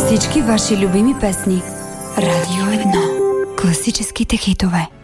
Всички ваши любими песни. Радио 1. Класическите хитове.